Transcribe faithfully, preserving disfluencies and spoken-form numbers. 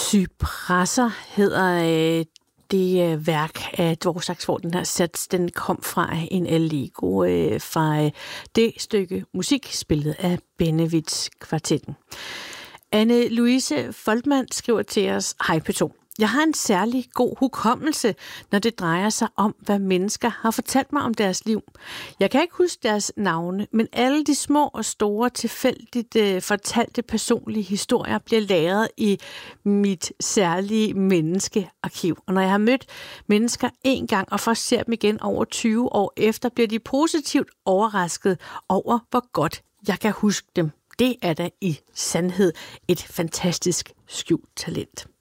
Cypresser hedder øh, det øh, værk af Dvořák, hvor den her sats, den kom fra en allegro øh, fra øh, det stykke musik, spillet af Benevitz-kvartetten. Anne-Louise Foltmann skriver til os: Hej P to. Jeg har en særlig god hukommelse, når det drejer sig om, hvad mennesker har fortalt mig om deres liv. Jeg kan ikke huske deres navne, men alle de små og store tilfældigt uh, fortalte personlige historier bliver lagret i mit særlige menneskearkiv. Og når jeg har mødt mennesker en gang og først ser dem igen over tyve år efter, bliver de positivt overrasket over, hvor godt jeg kan huske dem. Det er da i sandhed et fantastisk skjult talent.